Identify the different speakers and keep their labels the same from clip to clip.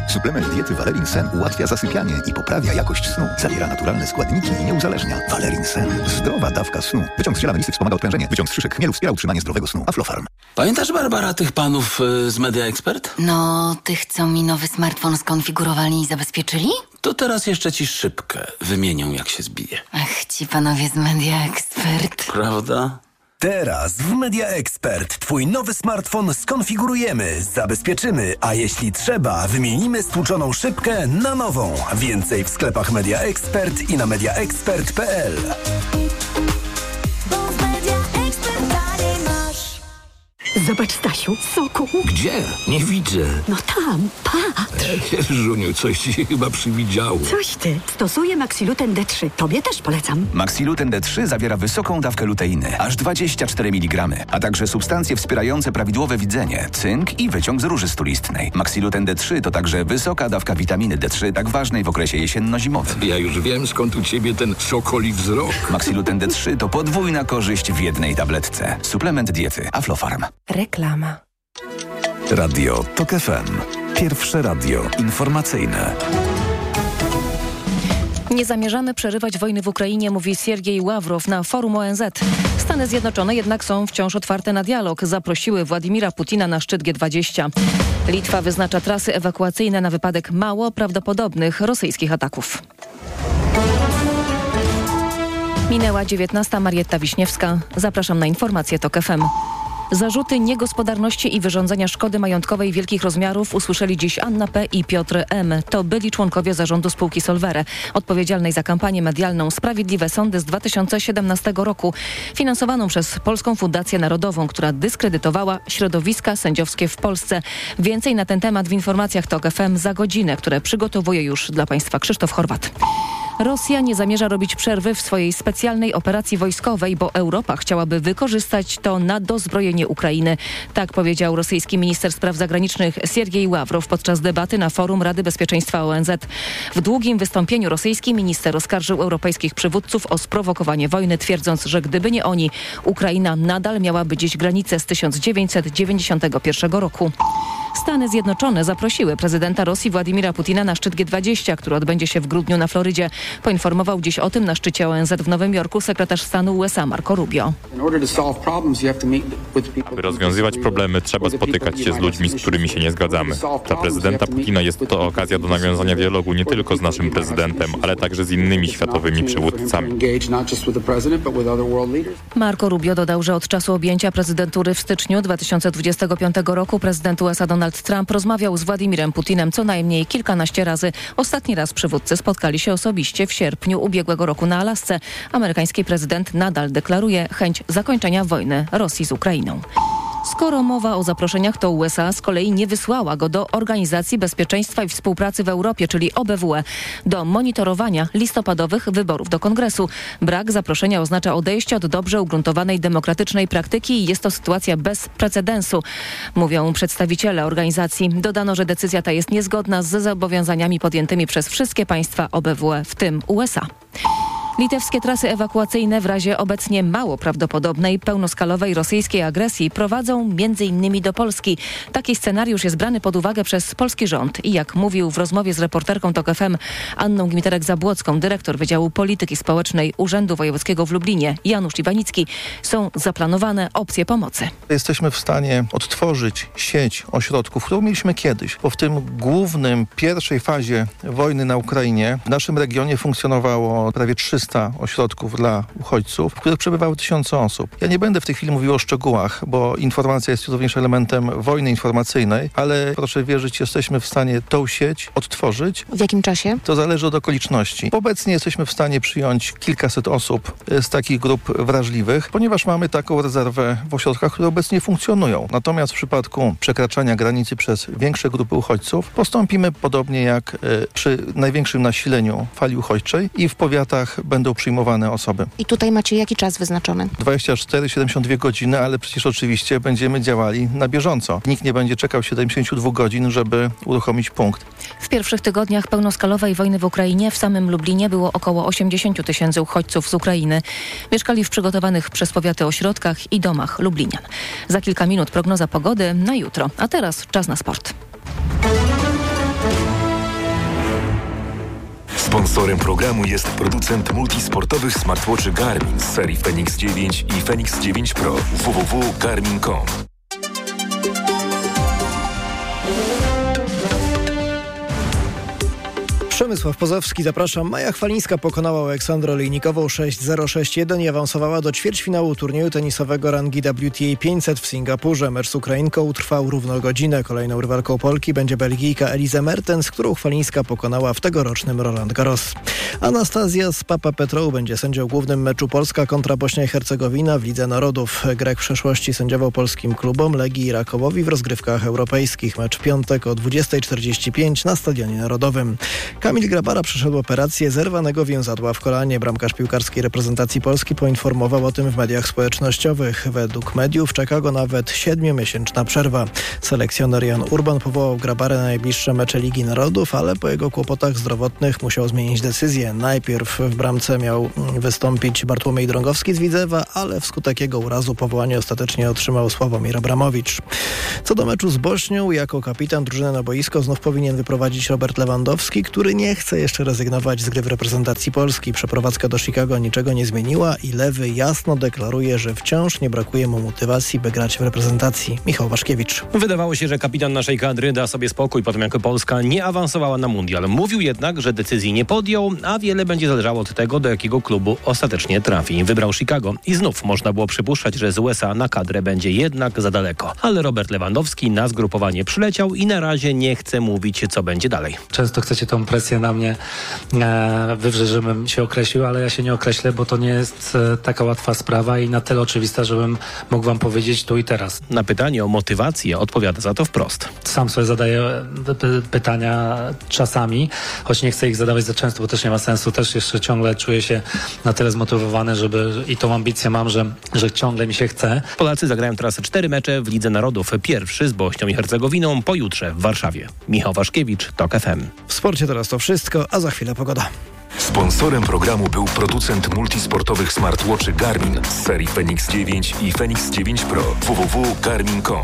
Speaker 1: Suplement diety Valerin Sen ułatwia zasypianie i poprawia jakość snu. Zawiera naturalne składniki i nie uzależnia. Valerin Sen. Zdrowa dawka snu. Wyciąg z ziela melisy wspomaga odprężenie. Wyciąg z szyszek chmielu wspiera utrzymanie zdrowego snu. Aflofarm.
Speaker 2: Pamiętasz, Barbara, tych panów z Media Expert?
Speaker 3: No, tych, co mi nowy smartfon skonfigurowali i zabezpieczyli?
Speaker 2: To teraz jeszcze ci szybkę wymienią, jak się zbije.
Speaker 3: Ach, ci panowie z Media Expert.
Speaker 2: Prawda?
Speaker 4: Teraz w Media Expert twój nowy smartfon skonfigurujemy, zabezpieczymy, a jeśli trzeba, wymienimy stłuczoną szybkę na nową. Więcej w sklepach Media Expert i na mediaexpert.pl.
Speaker 5: Zobacz, Stasiu, soku.
Speaker 6: Gdzie? Nie widzę.
Speaker 5: No tam, patrz.
Speaker 6: Żuniu, coś ci się chyba przywidziało.
Speaker 5: Coś ty. Stosuję Maxiluten D3. Tobie też polecam.
Speaker 7: Maxiluten D3 zawiera wysoką dawkę luteiny, aż 24 mg, a także substancje wspierające prawidłowe widzenie, cynk i wyciąg z róży stulistnej. Maxiluten D3 to także wysoka dawka witaminy D3, tak ważnej w okresie jesienno-zimowym.
Speaker 6: Ja już wiem, skąd u ciebie ten sokoli wzrok.
Speaker 7: Maxiluten D3 to podwójna korzyść w jednej tabletce. Suplement diety Aflofarm.
Speaker 8: Reklama.
Speaker 4: Radio TOK FM. Pierwsze radio informacyjne.
Speaker 8: Nie zamierzamy przerywać wojny w Ukrainie, mówi Siergiej Ławrow na forum ONZ. Stany Zjednoczone jednak są wciąż otwarte na dialog. Zaprosiły Władimira Putina na szczyt G20. Litwa wyznacza trasy ewakuacyjne na wypadek mało prawdopodobnych rosyjskich ataków. Minęła 19. Marietta Wiśniewska. Zapraszam na informacje TOK FM. Zarzuty niegospodarności i wyrządzenia szkody majątkowej wielkich rozmiarów usłyszeli dziś Anna P. i Piotr M. To byli członkowie zarządu spółki Solvere, odpowiedzialnej za kampanię medialną Sprawiedliwe Sądy z 2017 roku, finansowaną przez Polską Fundację Narodową, która dyskredytowała środowiska sędziowskie w Polsce. Więcej na ten temat w informacjach TOK FM za godzinę, które przygotowuje już dla Państwa Krzysztof Chorwat. Rosja nie zamierza robić przerwy w swojej specjalnej operacji wojskowej, bo Europa chciałaby wykorzystać to na dozbrojenie Ukrainy. Tak powiedział rosyjski minister spraw zagranicznych Siergiej Ławrow podczas debaty na forum Rady Bezpieczeństwa ONZ. W długim wystąpieniu rosyjski minister oskarżył europejskich przywódców o sprowokowanie wojny, twierdząc, że gdyby nie oni, Ukraina nadal miałaby dziś granicę z 1991 roku. Stany Zjednoczone zaprosiły prezydenta Rosji Władimira Putina na szczyt G20, który odbędzie się w grudniu na Florydzie. Poinformował dziś o tym na szczycie ONZ w Nowym Jorku sekretarz stanu USA Marco Rubio.
Speaker 9: Aby rozwiązywać problemy, trzeba spotykać się z ludźmi, z którymi się nie zgadzamy. Dla prezydenta Putina jest to okazja do nawiązania dialogu nie tylko z naszym prezydentem, ale także z innymi światowymi przywódcami.
Speaker 8: Marco Rubio dodał, że od czasu objęcia prezydentury w styczniu 2025 roku prezydent USA Donald Trump rozmawiał z Władimirem Putinem co najmniej kilkanaście razy. Ostatni raz przywódcy spotkali się osobiście w sierpniu ubiegłego roku na Alasce. Amerykański prezydent nadal deklaruje chęć zakończenia wojny Rosji z Ukrainą. Skoro mowa o zaproszeniach, to USA z kolei nie wysłała go do Organizacji Bezpieczeństwa i Współpracy w Europie, czyli OBWE, do monitorowania listopadowych wyborów do Kongresu. Brak zaproszenia oznacza odejście od dobrze ugruntowanej demokratycznej praktyki i jest to sytuacja bez precedensu, mówią przedstawiciele organizacji. Dodano, że decyzja ta jest niezgodna z zobowiązaniami podjętymi przez wszystkie państwa OBWE, w tym USA. Litewskie trasy ewakuacyjne w razie obecnie mało prawdopodobnej pełnoskalowej rosyjskiej agresji prowadzą m.in. do Polski. Taki scenariusz jest brany pod uwagę przez polski rząd i jak mówił w rozmowie z reporterką TOK FM Anną Gmiterek-Zabłocką, dyrektor Wydziału Polityki Społecznej Urzędu Wojewódzkiego w Lublinie Janusz Iwanicki, są zaplanowane opcje pomocy.
Speaker 10: Jesteśmy w stanie odtworzyć sieć ośrodków, którą mieliśmy kiedyś, bo w tym głównym, pierwszej fazie wojny na Ukrainie w naszym regionie funkcjonowało prawie 300 ośrodków dla uchodźców, w których przebywały tysiące osób. Ja nie będę w tej chwili mówił o szczegółach, bo informacja jest również elementem wojny informacyjnej, ale proszę wierzyć, jesteśmy w stanie tą sieć odtworzyć.
Speaker 8: W jakim czasie?
Speaker 10: To zależy od okoliczności. Obecnie jesteśmy w stanie przyjąć kilkaset osób z takich grup wrażliwych, ponieważ mamy taką rezerwę w ośrodkach, które obecnie funkcjonują. Natomiast w przypadku przekraczania granicy przez większe grupy uchodźców postąpimy podobnie jak przy największym nasileniu fali uchodźczej i w powiatach będą przyjmowane osoby.
Speaker 8: I tutaj macie jaki czas wyznaczony?
Speaker 10: 24-72 godziny, ale przecież oczywiście będziemy działali na bieżąco. Nikt nie będzie czekał 72 godzin, żeby uruchomić punkt.
Speaker 8: W pierwszych tygodniach pełnoskalowej wojny w Ukrainie w samym Lublinie było około 80 000 uchodźców z Ukrainy. Mieszkali w przygotowanych przez powiaty ośrodkach i domach lublinian. Za kilka minut prognoza pogody na jutro, a teraz czas na sport.
Speaker 11: Sponsorem programu jest producent multisportowych smartwatchy Garmin z serii Fenix 9 i Fenix 9 Pro. www.garmin.com.
Speaker 12: Przemysław Pozowski, zapraszam. Maja Chwalińska pokonała Aleksandrę Olejnikową 6-0, 6-1 i awansowała do ćwierćfinału turnieju tenisowego rangi WTA 500 w Singapurze. Mecz z Ukrainką trwał równo godzinę. Kolejną rywalką Polki będzie Belgijka Elise Mertens, którą Chwalińska pokonała w tegorocznym Roland Garros. Anastazja Papapetrou będzie sędzią głównym meczu Polska kontra Bośnia i Hercegowina w Lidze Narodów. Grek w przeszłości sędziował polskim klubom Legii i Rakowowi w rozgrywkach europejskich. Mecz w piątek o 20:45 na Stadionie Narodowym. Kamil Grabara przeszedł operację zerwanego więzadła w kolanie. Bramkarz piłkarskiej reprezentacji Polski poinformował o tym w mediach społecznościowych. Według mediów czeka go nawet 7-miesięczna przerwa. Selekcjoner Jan Urban powołał Grabarę na najbliższe mecze Ligi Narodów, ale po jego kłopotach zdrowotnych musiał zmienić decyzję. Najpierw w bramce miał wystąpić Bartłomiej Drągowski z Widzewa, ale wskutek jego urazu powołanie ostatecznie otrzymał Sławomir Abramowicz. Co do meczu z Bośnią, jako kapitan drużyny na boisko znów powinien wyprowadzić Robert Lewandowski, który nie chce jeszcze rezygnować z gry w reprezentacji Polski. Przeprowadzka do Chicago niczego nie zmieniła i Lewy jasno deklaruje, że wciąż nie brakuje mu motywacji, by grać w reprezentacji. Michał Waszkiewicz.
Speaker 13: Wydawało się, że kapitan naszej kadry da sobie spokój po tym, jak Polska nie awansowała na mundial. Mówił jednak, że decyzji nie podjął, a wiele będzie zależało od tego, do jakiego klubu ostatecznie trafi. Wybrał Chicago i znów można było przypuszczać, że z USA na kadrę będzie jednak za daleko. Ale Robert Lewandowski na zgrupowanie przyleciał i na razie nie chce mówić, co będzie dalej.
Speaker 14: Często chcecie tą presję na mnie wywrzeć, żebym się określił, ale ja się nie określę, bo to nie jest taka łatwa sprawa i na tyle oczywista, żebym mógł wam powiedzieć tu i teraz.
Speaker 13: Na pytanie o motywację odpowiada za to wprost.
Speaker 14: Sam sobie zadaję pytania czasami, choć nie chcę ich zadawać za często, bo też nie ma sensu. Też jeszcze ciągle czuję się na tyle zmotywowany, żeby i tą ambicję mam, że ciągle mi się chce.
Speaker 13: Polacy zagrają teraz 4 mecze w Lidze Narodów. Pierwszy z Bośnią i Hercegowiną pojutrze w Warszawie. Michał Waszkiewicz, TOK FM.
Speaker 12: W sporcie teraz to wszystko, a za chwilę pogoda.
Speaker 11: Sponsorem programu był producent multisportowych smartwatchy Garmin z serii Fenix 9 i Fenix 9 Pro. www.garmin.com.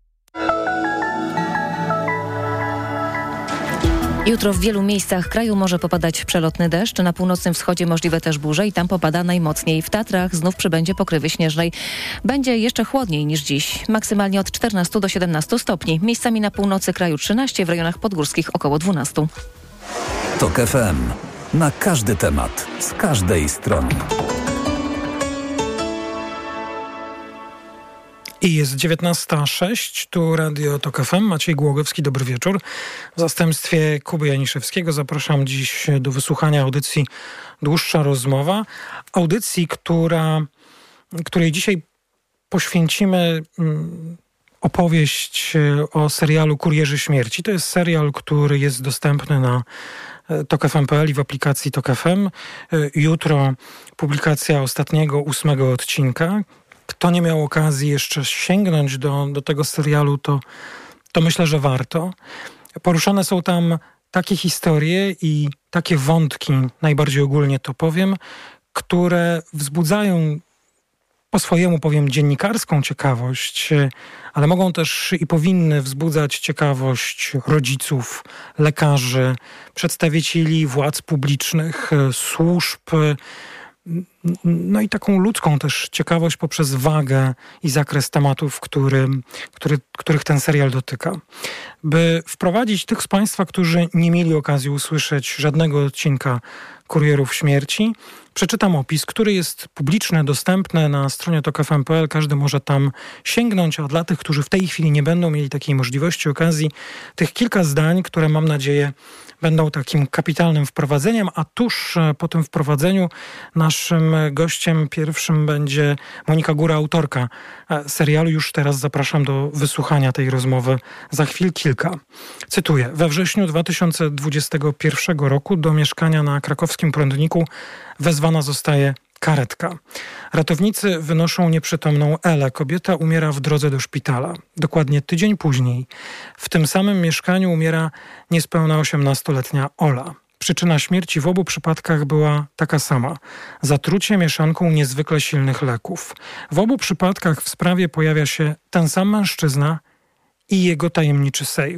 Speaker 8: Jutro w wielu miejscach kraju może popadać przelotny deszcz. Na północnym wschodzie możliwe też burze i tam popada najmocniej. W Tatrach znów przybędzie pokrywy śnieżnej. Będzie jeszcze chłodniej niż dziś. Maksymalnie od 14 do 17 stopni. Miejscami na północy kraju 13, w rejonach podgórskich około 12.
Speaker 4: TOK FM. Na każdy temat, z każdej strony.
Speaker 15: I jest 19:06, tu Radio TOK FM. Maciej Głogowski, dobry wieczór. W zastępstwie Kuby Janiszewskiego zapraszam dziś do wysłuchania audycji Dłuższa rozmowa. Audycji, której dzisiaj poświęcimy opowieść o serialu Kurierzy Śmierci. To jest serial, który jest dostępny na TOK.FM.pl i w aplikacji TOK FM. Jutro publikacja ostatniego, 8 odcinka. Kto nie miał okazji jeszcze sięgnąć do tego serialu, to myślę, że warto. Poruszane są tam takie historie i takie wątki, najbardziej ogólnie to powiem, które wzbudzają po swojemu, powiem, dziennikarską ciekawość, ale mogą też i powinny wzbudzać ciekawość rodziców, lekarzy, przedstawicieli władz publicznych, służb, no i taką ludzką też ciekawość poprzez wagę i zakres tematów, których ten serial dotyka. By wprowadzić tych z Państwa, którzy nie mieli okazji usłyszeć żadnego odcinka Kurierów Śmierci, przeczytam opis, który jest publiczny, dostępny na stronie TOK.FM.pl. Każdy może tam sięgnąć, a dla tych, którzy w tej chwili nie będą mieli takiej możliwości, okazji, tych kilka zdań, które mam nadzieję będą takim kapitalnym wprowadzeniem, a tuż po tym wprowadzeniu naszym gościem pierwszym będzie Monika Góra, autorka serialu. Już teraz zapraszam do wysłuchania tej rozmowy za chwil kilka. Cytuję. We wrześniu 2021 roku do mieszkania na krakowskim Prądniku wezwana zostaje karetka. Ratownicy wynoszą nieprzytomną Elę. Kobieta umiera w drodze do szpitala. Dokładnie tydzień później w tym samym mieszkaniu umiera niespełna 18-letnia Ola. Przyczyna śmierci w obu przypadkach była taka sama. Zatrucie mieszanką niezwykle silnych leków. W obu przypadkach w sprawie pojawia się ten sam mężczyzna i jego tajemniczy sejf.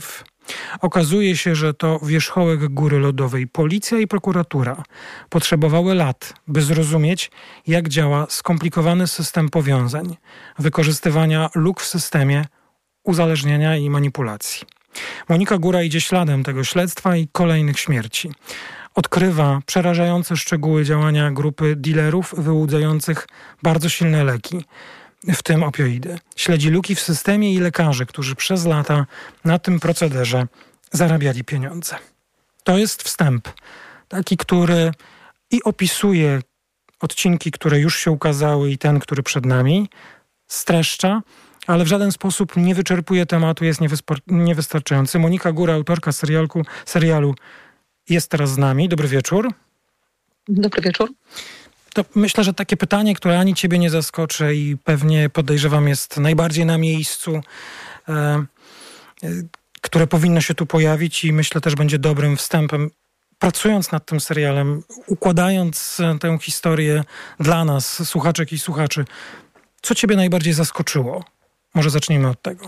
Speaker 15: Okazuje się, że to wierzchołek góry lodowej, policja i prokuratura potrzebowały lat, by zrozumieć, jak działa skomplikowany system powiązań, wykorzystywania luk w systemie, uzależnienia i manipulacji. Monika Góra idzie śladem tego śledztwa i kolejnych śmierci. Odkrywa przerażające szczegóły działania grupy dealerów wyłudzających bardzo silne leki, w tym opioidy. Śledzi luki w systemie i lekarzy, którzy przez lata na tym procederze zarabiali pieniądze. To jest wstęp, taki, który i opisuje odcinki, które już się ukazały i ten, który przed nami, streszcza, ale w żaden sposób nie wyczerpuje tematu, jest niewystarczający. Monika Góra, autorka serialu, jest teraz z nami. Dobry wieczór.
Speaker 16: Dobry wieczór.
Speaker 15: To myślę, że takie pytanie, które ani ciebie nie zaskoczy i pewnie podejrzewam jest najbardziej na miejscu, które powinno się tu pojawić i myślę też będzie dobrym wstępem. Pracując nad tym serialem, układając tę historię dla nas, słuchaczek i słuchaczy, co ciebie najbardziej zaskoczyło? Może zacznijmy od tego.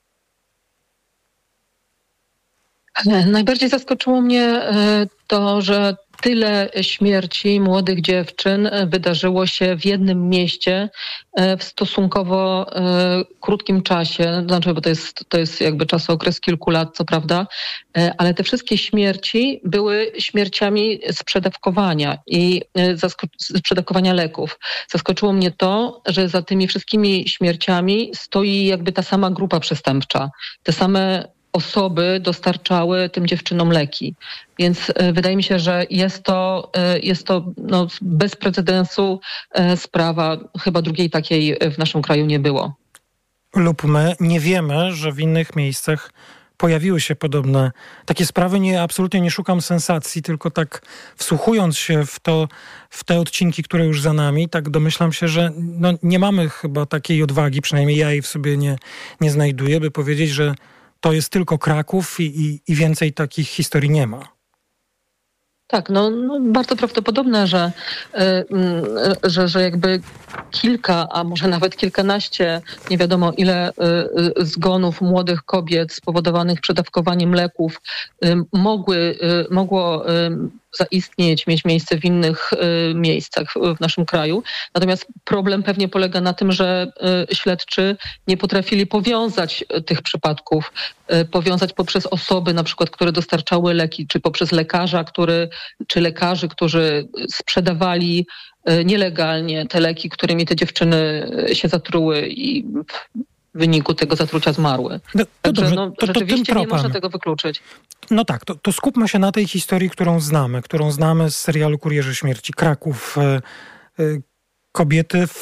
Speaker 16: Najbardziej zaskoczyło mnie to, że tyle śmierci młodych dziewczyn wydarzyło się w jednym mieście w stosunkowo krótkim czasie. Znaczy, bo to jest jakby czasookres kilku lat, co prawda, ale te wszystkie śmierci były śmierciami z przedawkowania i z przedawkowania leków. Zaskoczyło mnie to, że za tymi wszystkimi śmierciami stoi jakby ta sama grupa przestępcza. Te same osoby dostarczały tym dziewczynom leki. Więc wydaje mi się, że jest to bez precedensu sprawa. Chyba drugiej takiej w naszym kraju nie było.
Speaker 15: Lub my nie wiemy, że w innych miejscach pojawiły się podobne takie sprawy. Absolutnie nie szukam sensacji, tylko tak wsłuchując się w te odcinki, które już za nami, tak domyślam się, że nie mamy chyba takiej odwagi, przynajmniej ja jej w sobie nie znajduję, by powiedzieć, że to jest tylko Kraków i więcej takich historii nie ma.
Speaker 16: Tak, bardzo prawdopodobne, że jakby kilka, a może nawet kilkanaście, nie wiadomo ile zgonów młodych kobiet spowodowanych przedawkowaniem leków mogło zaistnieć, mieć miejsce w innych miejscach w naszym kraju. Natomiast problem pewnie polega na tym, że śledczy nie potrafili powiązać tych przypadków, powiązać poprzez osoby, na przykład, które dostarczały leki, czy poprzez lekarzy, którzy sprzedawali nielegalnie te leki, którymi te dziewczyny się zatruły i w wyniku tego zatrucia zmarły. Także rzeczywiście nie można tego wykluczyć.
Speaker 15: No tak, to skupmy się na tej historii, którą znamy z serialu Kurierzy Śmierci. Kraków. Kobiety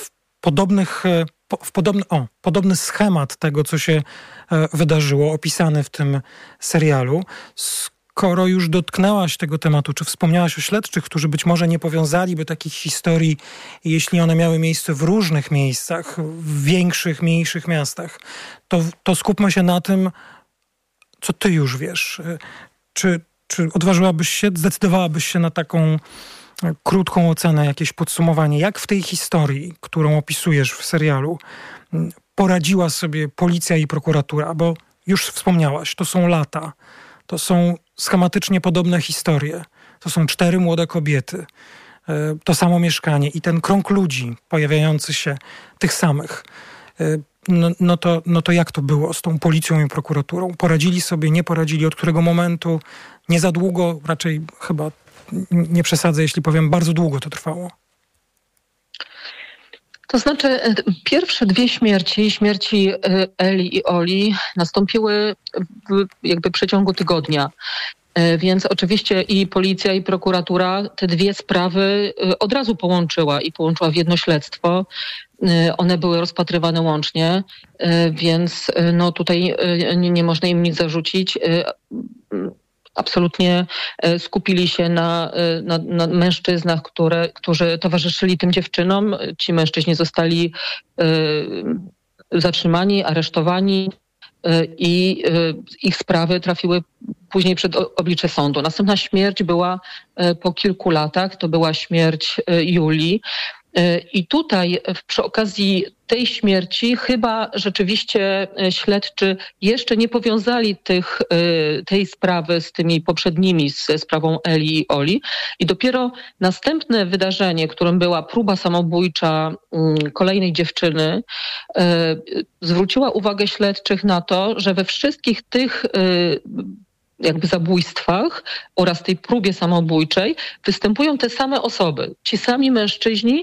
Speaker 15: podobny schemat tego, co się wydarzyło, opisany w tym serialu. Skoro już dotknęłaś tego tematu, czy wspomniałaś o śledczych, którzy być może nie powiązaliby takich historii, jeśli one miały miejsce w różnych miejscach, w większych, mniejszych miastach, to skupmy się na tym, co ty już wiesz. Czy odważyłabyś się, zdecydowałabyś się na taką krótką ocenę, jakieś podsumowanie, jak w tej historii, którą opisujesz w serialu, poradziła sobie policja i prokuratura? Bo już wspomniałaś, to są lata, to są schematycznie podobne historie, to są 4 młode kobiety, to samo mieszkanie i ten krąg ludzi pojawiający się, tych samych. No to jak to było z tą policją i prokuraturą? Poradzili sobie, nie poradzili? Od którego momentu? Nie za długo, raczej chyba nie przesadzę, jeśli powiem, bardzo długo to trwało.
Speaker 16: To znaczy pierwsze 2 śmierci Eli i Oli nastąpiły jakby w przeciągu tygodnia. Więc oczywiście i policja, i prokuratura te 2 sprawy od razu połączyła w jedno śledztwo. One były rozpatrywane łącznie, więc tutaj nie można im nic zarzucić. Absolutnie skupili się na mężczyznach, którzy towarzyszyli tym dziewczynom. Ci mężczyźni zostali zatrzymani, aresztowani i ich sprawy trafiły później przed oblicze sądu. Następna śmierć była po kilku latach. To była śmierć Julii. I tutaj przy okazji tej śmierci chyba rzeczywiście śledczy jeszcze nie powiązali tej sprawy z tymi poprzednimi, ze sprawą Eli i Oli. I dopiero następne wydarzenie, którym była próba samobójcza kolejnej dziewczyny, zwróciła uwagę śledczych na to, że we wszystkich tych jakby zabójstwach oraz tej próbie samobójczej występują te same osoby. Ci sami mężczyźni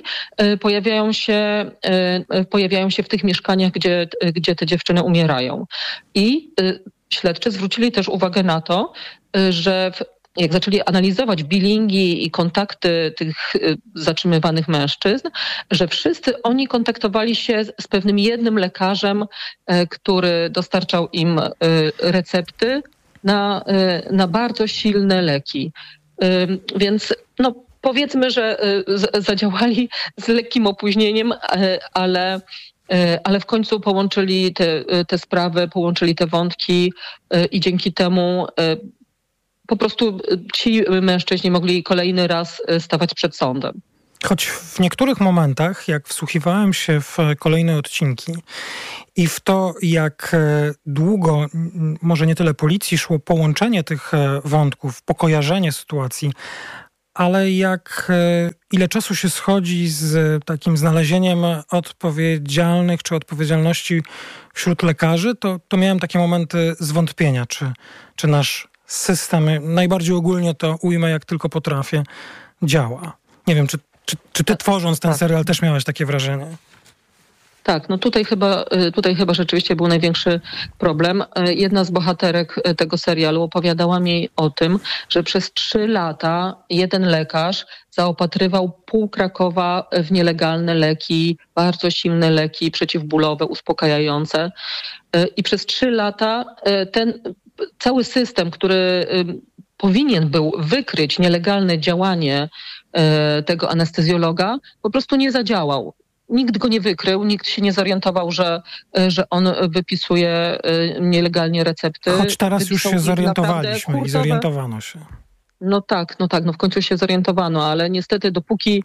Speaker 16: pojawiają się w tych mieszkaniach, gdzie te dziewczyny umierają. I śledczy zwrócili też uwagę na to, że jak zaczęli analizować billingi i kontakty tych zatrzymywanych mężczyzn, że wszyscy oni kontaktowali się z pewnym jednym lekarzem, który dostarczał im recepty na bardzo silne leki. Więc powiedzmy, że zadziałali z lekkim opóźnieniem, ale w końcu połączyli te sprawy, połączyli te wątki i dzięki temu po prostu ci mężczyźni mogli kolejny raz stawać przed sądem.
Speaker 15: Choć w niektórych momentach, jak wsłuchiwałem się w kolejne odcinki i w to, jak długo, może nie tyle policji, szło połączenie tych wątków, pokojarzenie sytuacji, ale ile czasu się schodzi z takim znalezieniem odpowiedzialnych czy odpowiedzialności wśród lekarzy, to miałem takie momenty zwątpienia, czy nasz system, najbardziej ogólnie to ujmę jak tylko potrafię, działa. Nie wiem, czy ty tworząc ten serial też miałaś takie wrażenie?
Speaker 16: Tak, tutaj chyba rzeczywiście był największy problem. Jedna z bohaterek tego serialu opowiadała mi o tym, że przez 3 lata jeden lekarz zaopatrywał pół Krakowa w nielegalne leki, bardzo silne leki przeciwbólowe, uspokajające. I przez 3 lata ten cały system, który powinien był wykryć nielegalne działanie tego anestezjologa, po prostu nie zadziałał. Nikt go nie wykrył, nikt się nie zorientował, że on wypisuje nielegalnie recepty.
Speaker 15: Choć teraz już się zorientowaliśmy i zorientowano się.
Speaker 16: No w końcu się zorientowano, ale niestety dopóki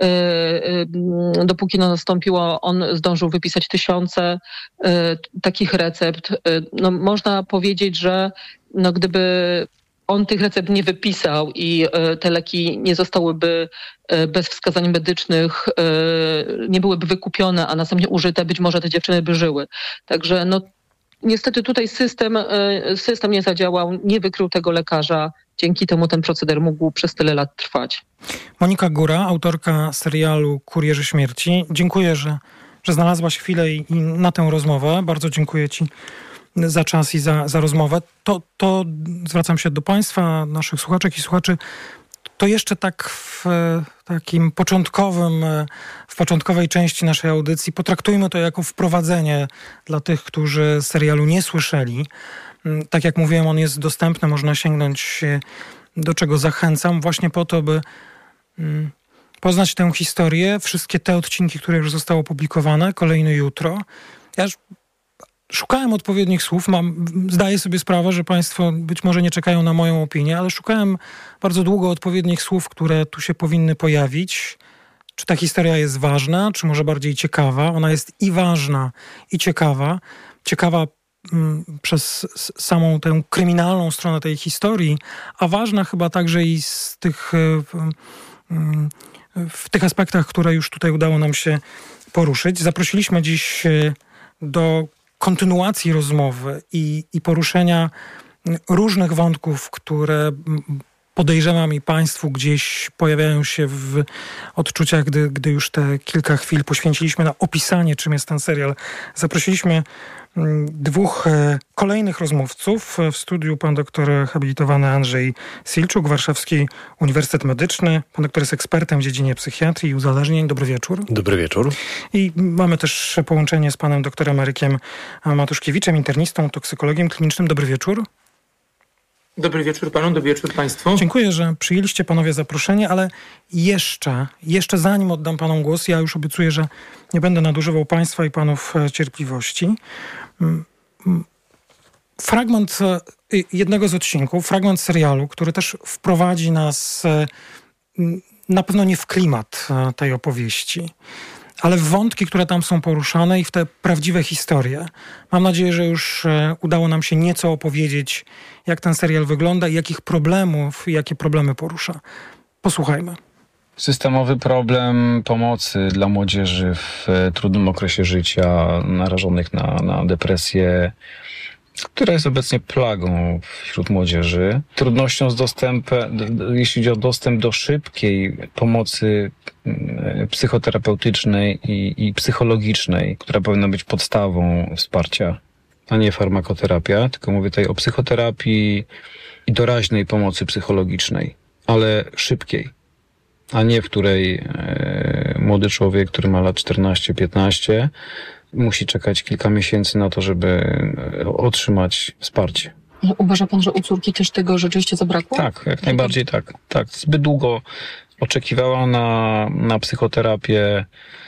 Speaker 16: nastąpiło, on zdążył wypisać 1000 takich recept. Można powiedzieć, że gdyby on tych recept nie wypisał i te leki nie zostałyby bez wskazań medycznych, nie byłyby wykupione, a następnie użyte, być może te dziewczyny by żyły. Także niestety tutaj system nie zadziałał, nie wykrył tego lekarza. Dzięki temu ten proceder mógł przez tyle lat trwać.
Speaker 15: Monika Góra, autorka serialu Kurierzy Śmierci. Dziękuję, że znalazłaś chwilę i na tę rozmowę. Bardzo dziękuję ci za czas i za rozmowę. To zwracam się do Państwa, naszych słuchaczek i słuchaczy. To jeszcze tak w takim początkowej części naszej audycji potraktujmy to jako wprowadzenie dla tych, którzy serialu nie słyszeli. Tak jak mówiłem, on jest dostępny, można sięgnąć, do czego zachęcam, właśnie po to, by poznać tę historię, wszystkie te odcinki, które już zostały opublikowane, kolejny jutro. Ja szukałem odpowiednich słów. Zdaję sobie sprawę, że Państwo być może nie czekają na moją opinię, ale szukałem bardzo długo odpowiednich słów, które tu się powinny pojawić. Czy ta historia jest ważna, czy może bardziej ciekawa? Ona jest i ważna, i ciekawa. Ciekawa przez samą tę kryminalną stronę tej historii, a ważna chyba także i w tych aspektach, które już tutaj udało nam się poruszyć. Zaprosiliśmy dziś do kontynuacji rozmowy i poruszenia różnych wątków, które podejrzewam i Państwu gdzieś pojawiają się w odczuciach, gdy już te kilka chwil poświęciliśmy na opisanie, czym jest ten serial. Zaprosiliśmy 2 kolejnych rozmówców. W studiu pan doktor habilitowany Andrzej Silczuk, Warszawski Uniwersytet Medyczny. Pan doktor jest ekspertem w dziedzinie psychiatrii i uzależnień. Dobry wieczór.
Speaker 17: Dobry wieczór.
Speaker 15: I mamy też połączenie z panem doktorem Erykiem Matuszkiewiczem, internistą, toksykologiem klinicznym. Dobry wieczór.
Speaker 18: Dobry wieczór panu, dobry wieczór państwu.
Speaker 15: Dziękuję, że przyjęliście panowie zaproszenie, ale jeszcze zanim oddam panom głos, ja już obiecuję, że nie będę nadużywał państwa i panów cierpliwości. Fragment jednego z odcinków, fragment serialu, który też wprowadzi nas na pewno nie w klimat tej opowieści, ale w wątki, które tam są poruszane i w te prawdziwe historie. Mam nadzieję, że już udało nam się nieco opowiedzieć, jak ten serial wygląda i jakich problemów i jakie problemy porusza. Posłuchajmy.
Speaker 17: Systemowy problem pomocy dla młodzieży w trudnym okresie życia, narażonych na depresję, która jest obecnie plagą wśród młodzieży. Trudnością z dostępem, jeśli chodzi o dostęp do szybkiej pomocy psychoterapeutycznej i psychologicznej, która powinna być podstawą wsparcia, a nie farmakoterapia, tylko mówię tutaj o psychoterapii i doraźnej pomocy psychologicznej, ale szybkiej, a nie w której młody człowiek, który ma lat 14-15, musi czekać kilka miesięcy na to, żeby otrzymać wsparcie.
Speaker 16: Uważa pan, że u córki też tego rzeczywiście zabrakło?
Speaker 17: Tak, jak najbardziej tak. Tak, zbyt długo oczekiwała na psychoterapię,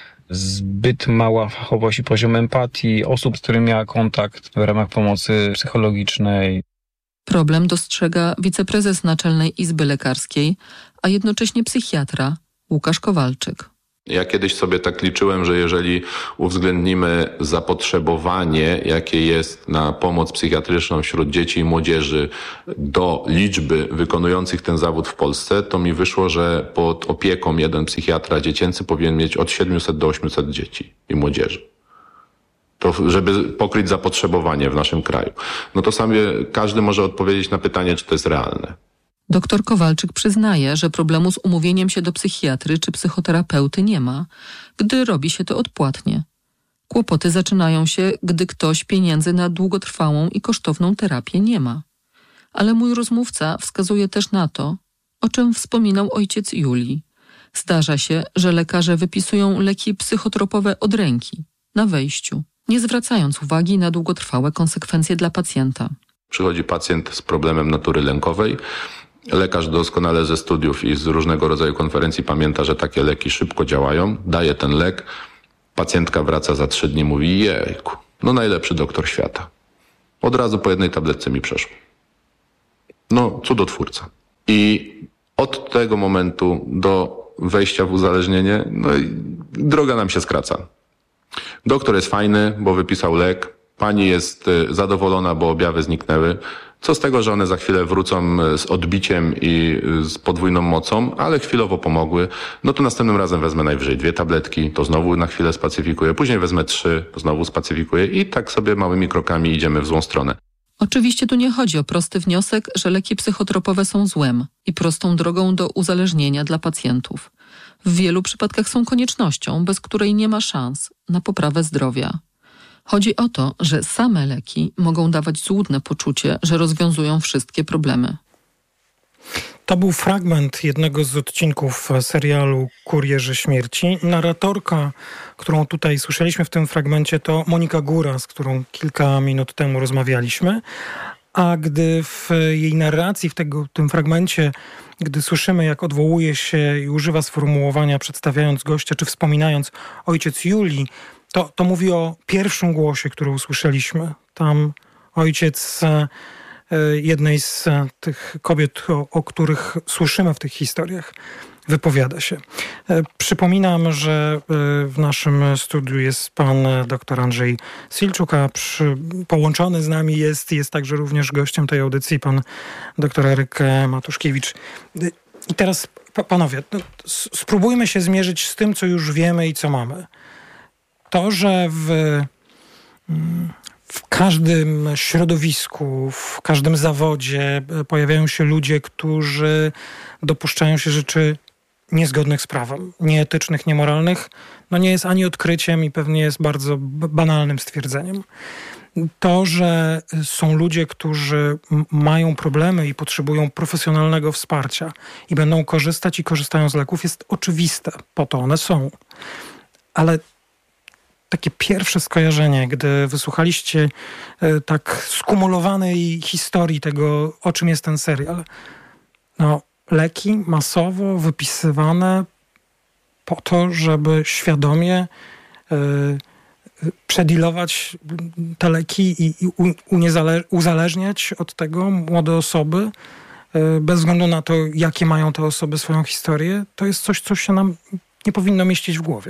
Speaker 17: zbyt mała fachowość i poziom empatii osób, z którymi miała kontakt w ramach pomocy psychologicznej.
Speaker 19: Problem dostrzega wiceprezes Naczelnej Izby Lekarskiej, a jednocześnie psychiatra Łukasz Kowalczyk.
Speaker 20: Ja kiedyś sobie tak liczyłem, że jeżeli uwzględnimy zapotrzebowanie, jakie jest na pomoc psychiatryczną wśród dzieci i młodzieży do liczby wykonujących ten zawód w Polsce, to mi wyszło, że pod opieką jeden psychiatra dziecięcy powinien mieć od 700 do 800 dzieci i młodzieży. To, żeby pokryć zapotrzebowanie w naszym kraju. No to sobie każdy może odpowiedzieć na pytanie, czy to jest realne.
Speaker 19: Doktor Kowalczyk przyznaje, że problemu z umówieniem się do psychiatry czy psychoterapeuty nie ma, gdy robi się to odpłatnie. Kłopoty zaczynają się, gdy ktoś pieniędzy na długotrwałą i kosztowną terapię nie ma. Ale mój rozmówca wskazuje też na to, o czym wspominał ojciec Julii. Zdarza się, że lekarze wypisują leki psychotropowe od ręki, na wejściu, nie zwracając uwagi na długotrwałe konsekwencje dla pacjenta.
Speaker 20: Przychodzi pacjent z problemem natury lękowej. Lekarz doskonale ze studiów i z różnego rodzaju konferencji pamięta, że takie leki szybko działają. Daje ten lek. Pacjentka wraca za 3 dni, mówi: jejku, no najlepszy doktor świata. Od razu po jednej tabletce mi przeszło. No, cudotwórca. I od tego momentu do wejścia w uzależnienie, no i droga nam się skraca. Doktor jest fajny, bo wypisał lek. Pani jest zadowolona, bo objawy zniknęły. Co z tego, że one za chwilę wrócą z odbiciem i z podwójną mocą, ale chwilowo pomogły. No to następnym razem wezmę najwyżej 2 tabletki, to znowu na chwilę spacyfikuję. Później wezmę 3, to znowu spacyfikuję i tak sobie małymi krokami idziemy w złą stronę.
Speaker 19: Oczywiście tu nie chodzi o prosty wniosek, że leki psychotropowe są złem i prostą drogą do uzależnienia dla pacjentów. W wielu przypadkach są koniecznością, bez której nie ma szans na poprawę zdrowia. Chodzi o to, że same leki mogą dawać złudne poczucie, że rozwiązują wszystkie problemy.
Speaker 15: To był fragment jednego z odcinków serialu Kurierzy Śmierci. Narratorka, którą tutaj słyszeliśmy w tym fragmencie, to Monika Góra, z którą kilka minut temu rozmawialiśmy. A gdy w jej narracji, w tym fragmencie, gdy słyszymy, jak odwołuje się i używa sformułowania, przedstawiając gościa, czy wspominając ojciec Julii, to mówi o pierwszym głosie, który usłyszeliśmy. Tam ojciec jednej z tych kobiet, o których słyszymy w tych historiach, wypowiada się. Przypominam, że w naszym studiu jest pan dr Andrzej Silczuk, a połączony z nami jest także również gościem tej audycji pan dr Eryk Matuszkiewicz. I teraz, panowie, spróbujmy się zmierzyć z tym, co już wiemy i co mamy. To, że w każdym środowisku, w każdym zawodzie pojawiają się ludzie, którzy dopuszczają się rzeczy niezgodnych z prawem, nieetycznych, niemoralnych, no nie jest ani odkryciem i pewnie jest bardzo banalnym stwierdzeniem. To, że są ludzie, którzy mają problemy i potrzebują profesjonalnego wsparcia i będą korzystać i korzystają z leków, jest oczywiste, po to one są. Ale takie pierwsze skojarzenie, gdy wysłuchaliście tak skumulowanej historii tego, o czym jest ten serial. No, leki masowo wypisywane po to, żeby świadomie przedilować te leki i uzależniać od tego młode osoby. bez względu na to, jakie mają te osoby swoją historię, to jest coś, co się nam nie powinno mieścić w głowie.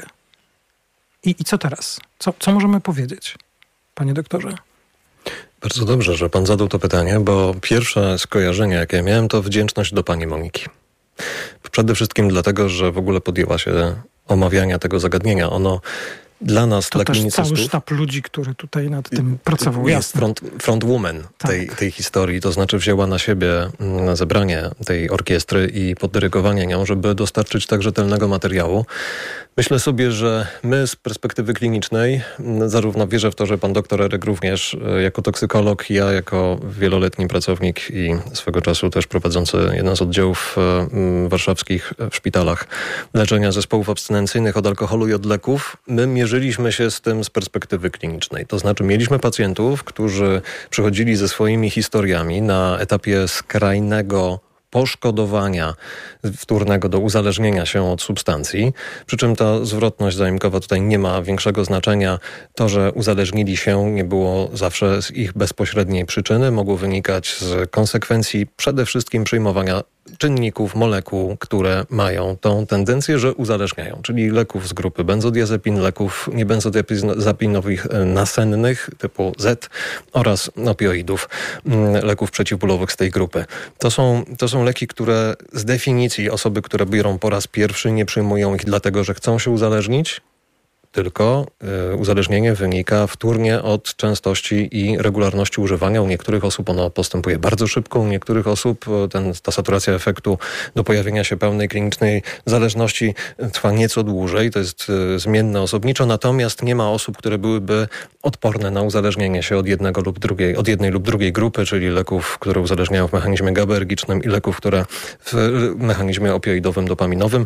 Speaker 15: I co teraz? Co możemy powiedzieć, panie doktorze?
Speaker 21: Bardzo dobrze, że pan zadał to pytanie, bo pierwsze skojarzenie, jakie miałem, to wdzięczność do pani Moniki. Przede wszystkim dlatego, że w ogóle podjęła się omawiania tego zagadnienia. Ono dla nas,
Speaker 15: to
Speaker 21: dla
Speaker 15: też
Speaker 21: klinicystów,
Speaker 15: cały sztab ludzi, który tutaj nad tym pracował.
Speaker 21: Jest frontwoman tej historii, to znaczy wzięła na siebie zebranie tej orkiestry i poddyrygowanie nią, żeby dostarczyć tak rzetelnego materiału. Myślę sobie, że my z perspektywy klinicznej, zarówno wierzę w to, że pan doktor Eryk również jako toksykolog, ja jako wieloletni pracownik i swego czasu też prowadzący jeden z oddziałów warszawskich w szpitalach leczenia zespołów abstynencyjnych od alkoholu i od leków, my mierzyliśmy się z tym z perspektywy klinicznej. To znaczy mieliśmy pacjentów, którzy przychodzili ze swoimi historiami na etapie skrajnego poszkodowania wtórnego do uzależnienia się od substancji. Przy czym ta zwrotność zaimkowa tutaj nie ma większego znaczenia. To, że uzależnili się, nie było zawsze z ich bezpośredniej przyczyny. Mogło wynikać z konsekwencji przede wszystkim przyjmowania czynników, molekuł, które mają tą tendencję, że uzależniają, czyli leków z grupy benzodiazepin, leków niebenzodiazepinowych nasennych typu Z oraz opioidów, leków przeciwbólowych z tej grupy. To są leki, które z definicji osoby, które biorą po raz pierwszy, nie przyjmują ich dlatego, że chcą się uzależnić, tylko uzależnienie wynika wtórnie od częstości i regularności używania. U niektórych osób ono postępuje bardzo szybko, u niektórych osób ta saturacja efektu do pojawienia się pełnej klinicznej zależności trwa nieco dłużej. To jest zmienne osobniczo, natomiast nie ma osób, które byłyby odporne na uzależnienie się od jednej lub drugiej grupy, czyli leków, które uzależniają w mechanizmie GABAergicznym i leków, które w mechanizmie opioidowym, dopaminowym.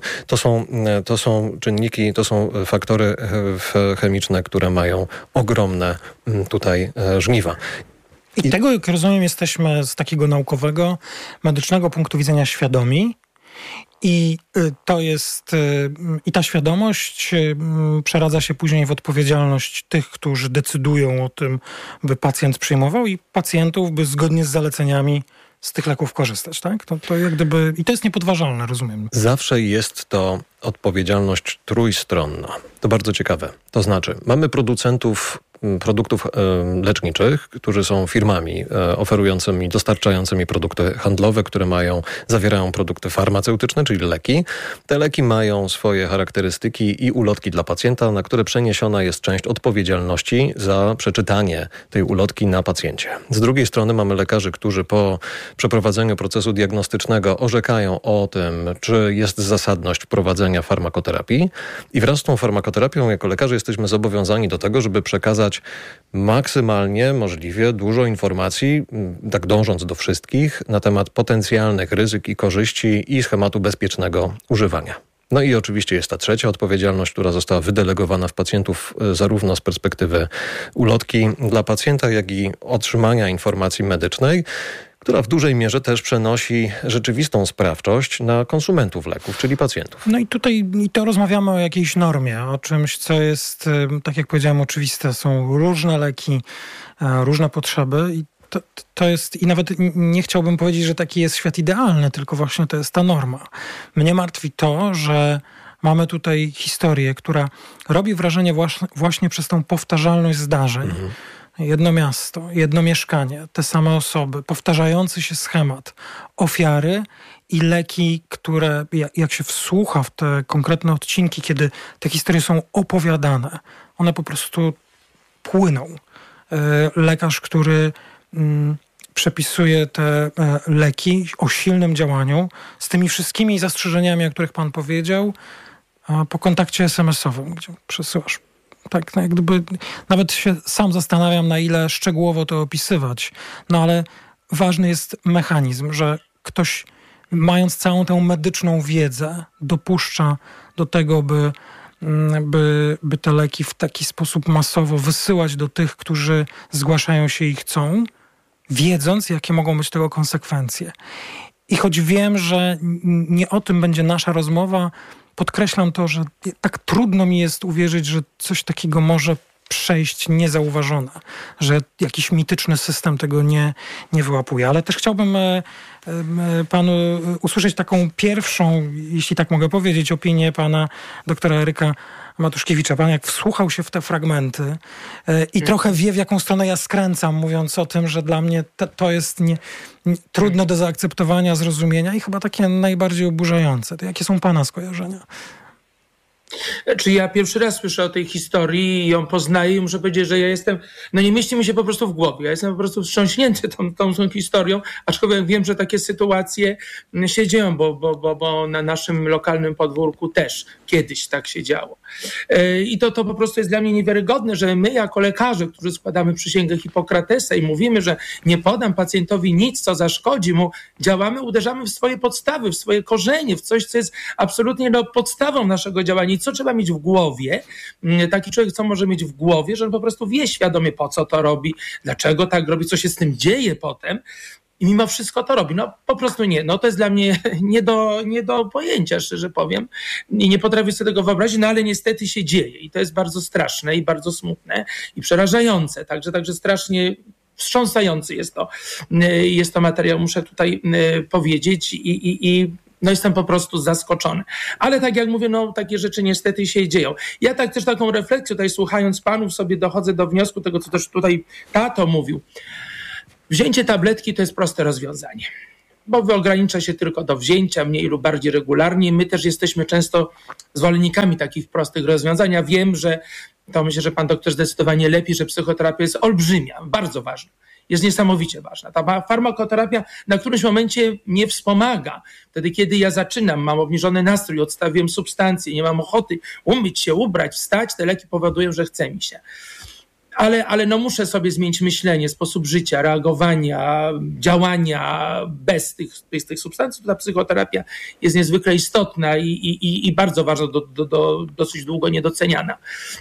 Speaker 21: To są czynniki, to są faktory chemiczne, które mają ogromne tutaj żniwa.
Speaker 15: I tego, jak rozumiem, jesteśmy z takiego naukowego, medycznego punktu widzenia świadomi. I to jest, i ta świadomość przeradza się później w odpowiedzialność tych, którzy decydują o tym, by pacjent przyjmował i pacjentów, by zgodnie z zaleceniami z tych leków korzystać, tak? To jak gdyby, i to jest niepodważalne, rozumiem.
Speaker 21: Zawsze jest to odpowiedzialność trójstronna. To bardzo ciekawe. To znaczy, mamy producentów produktów leczniczych, którzy są firmami oferującymi, dostarczającymi produkty handlowe, które zawierają produkty farmaceutyczne, czyli leki. Te leki mają swoje charakterystyki i ulotki dla pacjenta, na które przeniesiona jest część odpowiedzialności za przeczytanie tej ulotki na pacjencie. Z drugiej strony mamy lekarzy, którzy po przeprowadzeniu procesu diagnostycznego orzekają o tym, czy jest zasadność prowadzenia farmakoterapii i wraz z tą farmakoterapią jako lekarze jesteśmy zobowiązani do tego, żeby przekazać maksymalnie możliwie dużo informacji, tak dążąc do wszystkich, na temat potencjalnych ryzyk i korzyści i schematu bezpiecznego używania. No i oczywiście jest ta trzecia odpowiedzialność, która została wydelegowana w pacjentów zarówno z perspektywy ulotki dla pacjenta, jak i otrzymania informacji medycznej, która w dużej mierze też przenosi rzeczywistą sprawczość na konsumentów leków, czyli pacjentów.
Speaker 15: No i tutaj to rozmawiamy o jakiejś normie, o czymś, co jest, tak jak powiedziałem, oczywiste. Są różne leki, różne potrzeby i to jest, i nawet nie chciałbym powiedzieć, że taki jest świat idealny, tylko właśnie to jest ta norma. Mnie martwi to, że mamy tutaj historię, która robi wrażenie właśnie przez tą powtarzalność zdarzeń. Jedno miasto, jedno mieszkanie, te same osoby, powtarzający się schemat, ofiary i leki, które jak się wsłucha w te konkretne odcinki, kiedy te historie są opowiadane, one po prostu płyną. Lekarz, który przepisuje te leki o silnym działaniu z tymi wszystkimi zastrzeżeniami, o których pan powiedział, po kontakcie SMS-owym, gdzie przesyłasz. Tak, no jak gdyby nawet się sam zastanawiam, na ile szczegółowo to opisywać. No ale ważny jest mechanizm, że ktoś, mając całą tę medyczną wiedzę, dopuszcza do tego, by te leki w taki sposób masowo wysyłać do tych, którzy zgłaszają się i chcą, wiedząc, jakie mogą być tego konsekwencje. I choć wiem, że nie o tym będzie nasza rozmowa, podkreślam to, że tak trudno mi jest uwierzyć, że coś takiego może przejść niezauważona, że jakiś mityczny system tego nie wyłapuje. Ale też chciałbym panu usłyszeć taką pierwszą, jeśli tak mogę powiedzieć, opinię pana doktora Eryka Matuszkiewicza. Pan jak wsłuchał się w te fragmenty i trochę wie, w jaką stronę ja skręcam, mówiąc o tym, że dla mnie to jest trudne do zaakceptowania, zrozumienia i chyba takie najbardziej oburzające. To jakie są pana skojarzenia?
Speaker 18: Czy ja pierwszy raz słyszę o tej historii i ją poznaję i muszę powiedzieć, że ja jestem, nie mieści mi się po prostu w głowie. Ja jestem po prostu wstrząśnięty tą historią, aczkolwiek wiem, że takie sytuacje się dzieją, bo na naszym lokalnym podwórku też kiedyś tak się działo. I to po prostu jest dla mnie niewiarygodne, że my jako lekarze, którzy składamy przysięgę Hipokratesa i mówimy, że nie podam pacjentowi nic, co zaszkodzi mu, działamy, uderzamy w swoje podstawy, w swoje korzenie, w coś, co jest absolutnie podstawą naszego działania. I co trzeba mieć w głowie? Taki człowiek, co może mieć w głowie, że on po prostu wie świadomie, po co to robi, dlaczego tak robi, co się z tym dzieje potem. I mimo wszystko to robi. Po prostu nie. To jest dla mnie nie do pojęcia, szczerze powiem. I nie potrafię sobie tego wyobrazić, ale niestety się dzieje. I to jest bardzo straszne i bardzo smutne i przerażające. Także strasznie wstrząsający jest to materiał, muszę tutaj powiedzieć i jestem po prostu zaskoczony. Ale tak jak mówię, takie rzeczy niestety się dzieją. Ja też taką refleksję tutaj słuchając panów sobie dochodzę do wniosku tego, co też tutaj tato mówił. Wzięcie tabletki to jest proste rozwiązanie, bo ogranicza się tylko do wzięcia mniej lub bardziej regularnie. My też jesteśmy często zwolennikami takich prostych rozwiązań. Ja wiem, że to myślę, że pan doktor zdecydowanie lepiej, że psychoterapia jest olbrzymia, bardzo ważna. Jest niesamowicie ważna. Ta farmakoterapia na którymś momencie mnie wspomaga. Wtedy, kiedy ja zaczynam, mam obniżony nastrój, odstawiłem substancje, nie mam ochoty umyć się, ubrać, wstać, te leki powodują, że chce mi się. Ale muszę sobie zmienić myślenie, sposób życia, reagowania, działania bez tych substancji. Ta psychoterapia jest niezwykle istotna i bardzo ważna, dosyć długo niedoceniana.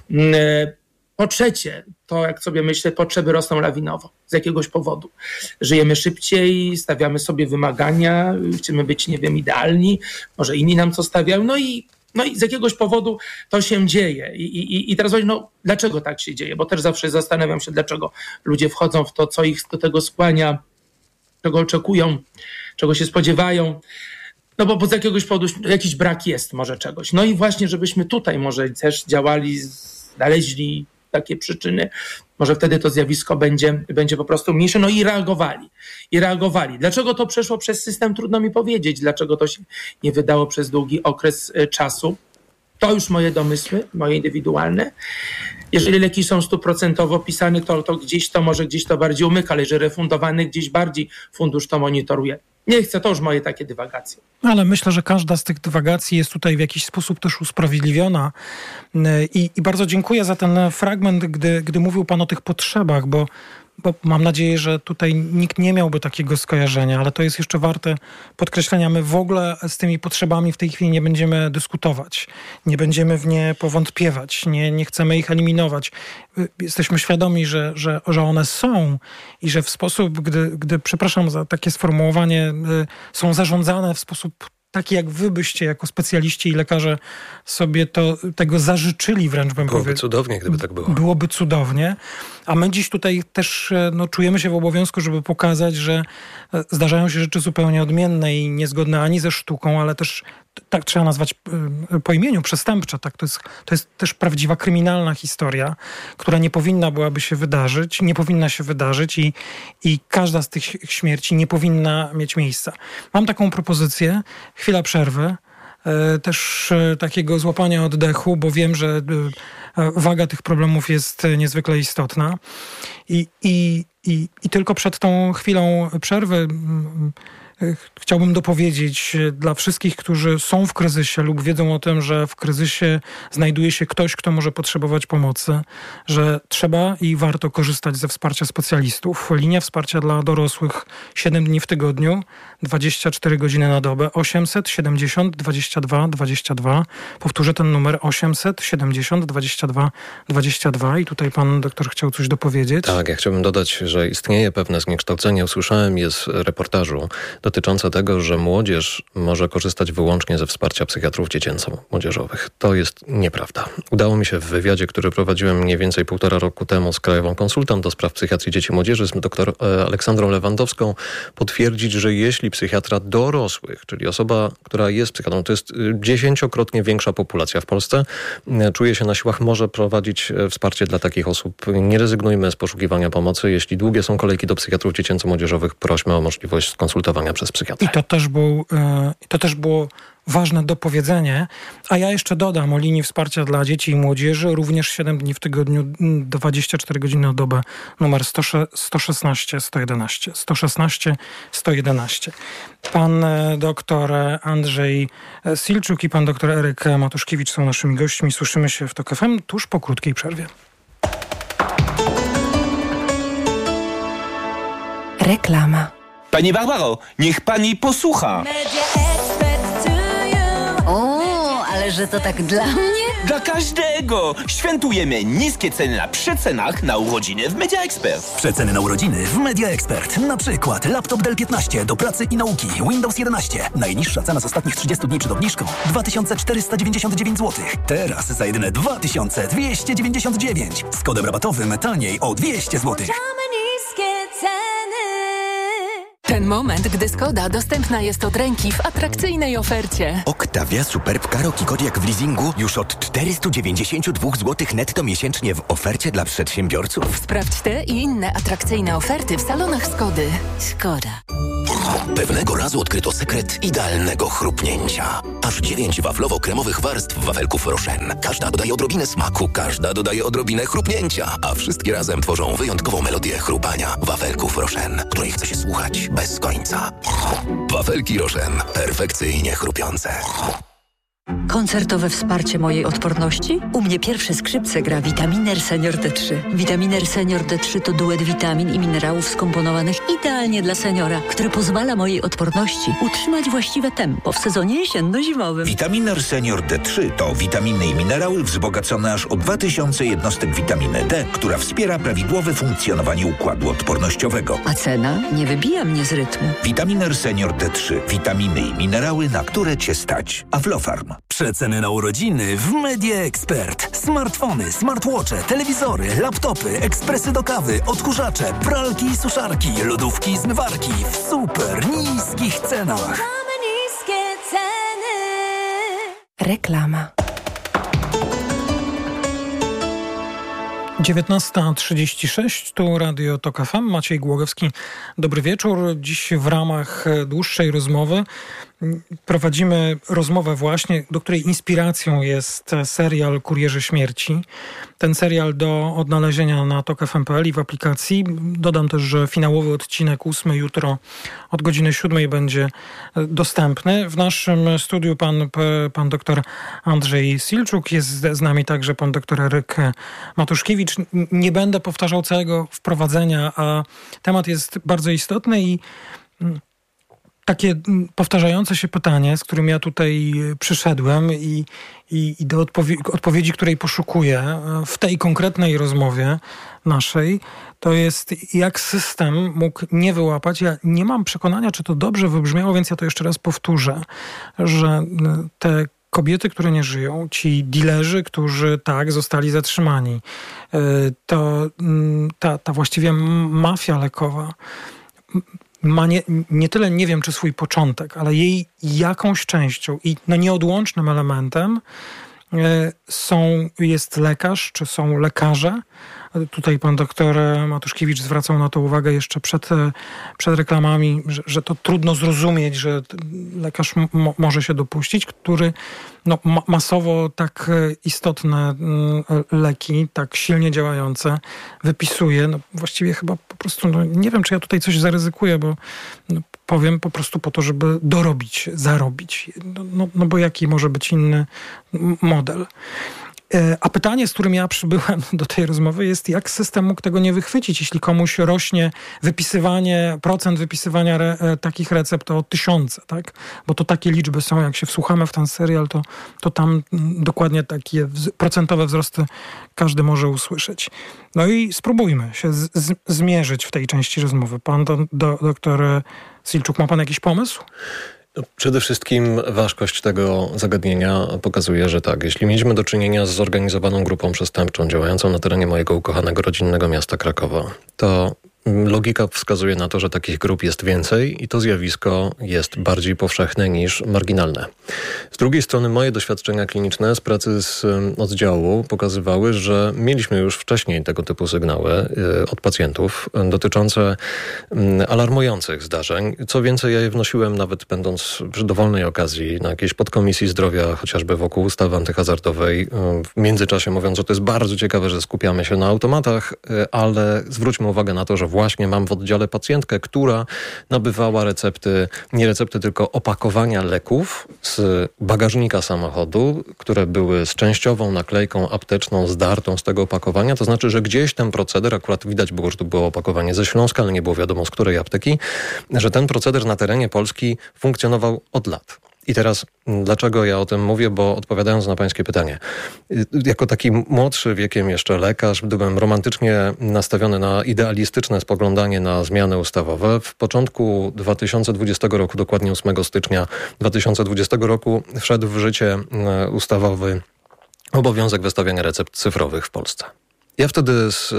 Speaker 18: Po trzecie, to jak sobie myślę, potrzeby rosną lawinowo z jakiegoś powodu. Żyjemy szybciej, stawiamy sobie wymagania, chcemy być, idealni, może inni nam co stawiają, no i z jakiegoś powodu to się dzieje. I teraz dlaczego tak się dzieje? Bo też zawsze zastanawiam się, dlaczego ludzie wchodzą w to, co ich do tego skłania, czego oczekują, czego się spodziewają. Bo z jakiegoś powodu jakiś brak jest może czegoś. I właśnie, żebyśmy tutaj może też działali, znaleźli takie przyczyny, może wtedy to zjawisko będzie po prostu mniejsze, i reagowali. Dlaczego to przeszło przez system, trudno mi powiedzieć, dlaczego to się nie wydało przez długi okres czasu. To już moje domysły, moje indywidualne. Jeżeli leki są 100% pisane, to gdzieś to bardziej umyka, ale jeżeli refundowany, gdzieś bardziej fundusz to monitoruje. Nie chcę, to już moje takie dywagacje.
Speaker 15: Ale myślę, że każda z tych dywagacji jest tutaj w jakiś sposób też usprawiedliwiona. I bardzo dziękuję za ten fragment, gdy mówił pan o tych potrzebach, bo mam nadzieję, że tutaj nikt nie miałby takiego skojarzenia, ale to jest jeszcze warte podkreślenia. My w ogóle z tymi potrzebami w tej chwili nie będziemy dyskutować. Nie będziemy w nie powątpiewać. Nie chcemy ich eliminować. Jesteśmy świadomi, że one są i że w sposób, gdy przepraszam za takie sformułowanie, są zarządzane w sposób taki, jak wy byście jako specjaliści i lekarze sobie tego zażyczyli, wręcz bym powiedział.
Speaker 21: Byłoby cudownie, gdyby tak było.
Speaker 15: Byłoby cudownie. A my dziś tutaj też czujemy się w obowiązku, żeby pokazać, że zdarzają się rzeczy zupełnie odmienne i niezgodne ani ze sztuką, ale też tak trzeba nazwać po imieniu, przestępcze. Tak? To jest też prawdziwa kryminalna historia, która nie powinna się wydarzyć i każda z tych śmierci nie powinna mieć miejsca. Mam taką propozycję, chwila przerwy, też takiego złapania oddechu, bo wiem, że waga tych problemów jest niezwykle istotna i tylko przed tą chwilą przerwy chciałbym dopowiedzieć dla wszystkich, którzy są w kryzysie lub wiedzą o tym, że w kryzysie znajduje się ktoś, kto może potrzebować pomocy, że trzeba i warto korzystać ze wsparcia specjalistów. Linia wsparcia dla dorosłych 7 dni w tygodniu, 24 godziny na dobę, 870 22 22. Powtórzę ten numer, 870 22 22. I tutaj pan doktor chciał coś dopowiedzieć.
Speaker 21: Tak, ja chciałbym dodać, że istnieje pewne zniekształcenie. Usłyszałem je z reportażu dotyczące tego, że młodzież może korzystać wyłącznie ze wsparcia psychiatrów dziecięco-młodzieżowych. To jest nieprawda. Udało mi się w wywiadzie, który prowadziłem mniej więcej 1,5 roku temu z krajową konsultant do spraw psychiatrii dzieci i młodzieży, z dr Aleksandrą Lewandowską, potwierdzić, że jeśli psychiatra dorosłych, czyli osoba, która jest psychiatrą, to jest 10-krotnie większa populacja w Polsce, czuje się na siłach, może prowadzić wsparcie dla takich osób. Nie rezygnujmy z poszukiwania pomocy. Jeśli długie są kolejki do psychiatrów dziecięco-młodzieżowych, prośmy o możliwość skonsultowania przez psychiatrę.
Speaker 15: I to też było ważne dopowiedzenie, a ja jeszcze dodam o linii wsparcia dla dzieci i młodzieży, również 7 dni w tygodniu, 24 godziny na dobę, numer 116 111. 116 111. Pan doktor Andrzej Silczuk i pan doktor Eryk Matuszkiewicz są naszymi gośćmi. Słyszymy się w TOK FM tuż po krótkiej przerwie.
Speaker 1: Reklama.
Speaker 22: Pani Barbaro, niech pani posłucha.
Speaker 3: O, ale że to tak dla mnie?
Speaker 22: Dla każdego! Świętujemy niskie ceny na przecenach na urodziny w Media Expert.
Speaker 4: Przeceny na urodziny w Media Expert. Na przykład laptop Dell 15 do pracy i nauki, Windows 11. Najniższa cena z ostatnich 30 dni przed obniżką 2499 zł. Teraz za jedyne 2299. Z kodem rabatowym taniej o 200 zł.
Speaker 1: Ten moment, gdy Skoda dostępna jest od ręki w atrakcyjnej ofercie.
Speaker 23: Octavia Superb Karoki Kodiaq w leasingu już od 492 zł netto miesięcznie w ofercie dla przedsiębiorców.
Speaker 1: Sprawdź te i inne atrakcyjne oferty w salonach Skody. Skoda.
Speaker 23: Pewnego razu odkryto sekret idealnego chrupnięcia. Aż 9 waflowo-kremowych warstw wafelków Rochen. Każda dodaje odrobinę smaku, każda dodaje odrobinę chrupnięcia, a wszystkie razem tworzą wyjątkową melodię chrupania wafelków Rochen, której chce się słuchać bez końca. Wafelki Rochen. Perfekcyjnie chrupiące.
Speaker 24: Koncertowe wsparcie mojej odporności? U mnie pierwsze skrzypce gra Vitaminer Senior D3. Vitaminer Senior D3 to duet witamin i minerałów skomponowanych idealnie dla seniora, który pozwala mojej odporności utrzymać właściwe tempo w sezonie jesienno-zimowym.
Speaker 25: Vitaminer Senior D3 to witaminy i minerały wzbogacone aż o 2000 jednostek witaminy D, która wspiera prawidłowe funkcjonowanie układu odpornościowego.
Speaker 24: A cena nie wybija mnie z rytmu.
Speaker 25: Vitaminer Senior D3. Witaminy i minerały, na które Cię stać. Aflofarm.
Speaker 4: Przeceny na urodziny w Media Expert. Smartfony, smartwatche, telewizory, laptopy, ekspresy do kawy, odkurzacze, pralki i suszarki, lodówki i zmywarki w super niskich cenach.
Speaker 1: Mamy niskie ceny. Reklama.
Speaker 15: 19:36, tu Radio TOK FM, Maciej Głogowski. Dobry wieczór. Dziś w ramach dłuższej rozmowy prowadzimy rozmowę właśnie, do której inspiracją jest serial Kurierzy Śmierci. Ten serial do odnalezienia na TOK.fm.pl i w aplikacji. Dodam też, że finałowy odcinek 8 jutro od godziny 7 będzie dostępny. W naszym studiu pan doktor Andrzej Silczuk, jest z nami także pan doktor Eryk Matuszkiewicz. Nie będę powtarzał całego wprowadzenia, a temat jest bardzo istotny i takie powtarzające się pytanie, z którym ja tutaj przyszedłem i do odpowiedzi, której poszukuję w tej konkretnej rozmowie naszej, to jest, jak system mógł nie wyłapać. Ja nie mam przekonania, czy to dobrze wybrzmiało, więc ja to jeszcze raz powtórzę, że te kobiety, które nie żyją, ci dilerzy, którzy tak zostali zatrzymani, to ta właściwie mafia lekowa ma nie tyle, nie wiem, czy swój początek, ale jej jakąś częścią i nieodłącznym elementem jest lekarz, czy są lekarze. Tutaj pan doktor Matuszkiewicz zwracał na to uwagę jeszcze przed reklamami, że to trudno zrozumieć, że lekarz może się dopuścić, który masowo tak istotne leki, tak silnie działające wypisuje. Właściwie chyba po prostu, nie wiem, czy ja tutaj coś zaryzykuję, bo powiem po prostu po to, żeby dorobić, zarobić. Bo jaki może być inny model? A pytanie, z którym ja przybyłem do tej rozmowy, jest, jak system mógł tego nie wychwycić, jeśli komuś rośnie procent wypisywania takich recept o 1000, tak? Bo to takie liczby są, jak się wsłuchamy w ten serial, to tam dokładnie takie procentowe wzrosty każdy może usłyszeć. No i spróbujmy się zmierzyć w tej części rozmowy. Pan doktor Silczuk, ma pan jakiś pomysł?
Speaker 21: Przede wszystkim ważkość tego zagadnienia pokazuje, że tak, jeśli mieliśmy do czynienia z zorganizowaną grupą przestępczą działającą na terenie mojego ukochanego rodzinnego miasta Krakowa, to logika wskazuje na to, że takich grup jest więcej i to zjawisko jest bardziej powszechne niż marginalne. Z drugiej strony moje doświadczenia kliniczne z pracy z oddziału pokazywały, że mieliśmy już wcześniej tego typu sygnały od pacjentów dotyczące alarmujących zdarzeń. Co więcej, ja je wnosiłem nawet będąc przy dowolnej okazji na jakiejś podkomisji zdrowia, chociażby wokół ustawy antyhazardowej. W międzyczasie mówiąc, że to jest bardzo ciekawe, że skupiamy się na automatach, ale zwróćmy uwagę na to, że właśnie mam w oddziale pacjentkę, która nabywała nie recepty, tylko opakowania leków z bagażnika samochodu, które były z częściową naklejką apteczną zdartą z tego opakowania. To znaczy, że gdzieś ten proceder, akurat widać było, że to było opakowanie ze Śląska, ale nie było wiadomo z której apteki, że ten proceder na terenie Polski funkcjonował od lat. I teraz dlaczego ja o tym mówię? Bo odpowiadając na pańskie pytanie, jako taki młodszy wiekiem jeszcze lekarz, byłem romantycznie nastawiony na idealistyczne spoglądanie na zmiany ustawowe. W początku 2020 roku, dokładnie 8 stycznia 2020 roku wszedł w życie ustawowy obowiązek wystawiania recept cyfrowych w Polsce. Ja wtedy